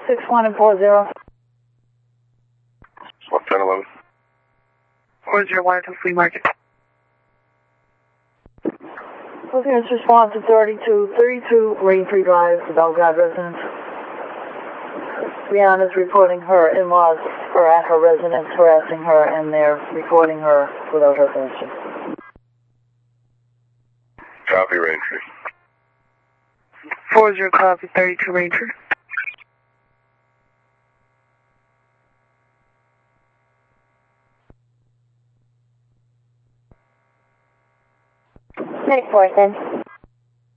61 and 40. What, 1011? 401 to Flea Market. Units respond to 32 Raintree Drive, the Belgrade residence. Brianna's reporting her in-laws are at her residence harassing her, and they're reporting her without her permission. Copy, Raintree. 40 copy, 32 Ranger. Medic 4, then.